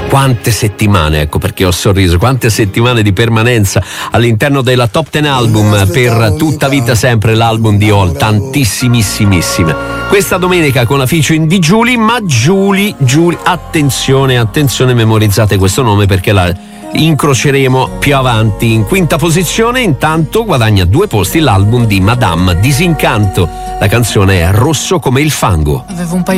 Quante settimane, ecco perché ho sorriso, quante settimane di permanenza all'interno della Top 10 Album per Tutta Vita Sempre, l'album di Hall, tantissimissimissime. Questa domenica con la featuring di Giulia, ma Giulia, attenzione, memorizzate questo nome perché la incroceremo più avanti. In quinta posizione intanto guadagna 2 posti l'album di Madame, Disincanto, la canzone è Rosso come il fango. Avevo un paio